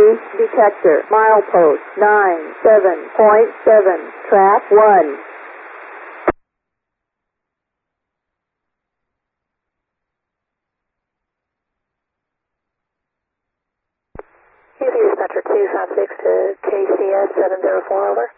detector. Milepost 97.7. Track 1. UV Dispatcher 256 to KCS 704, over.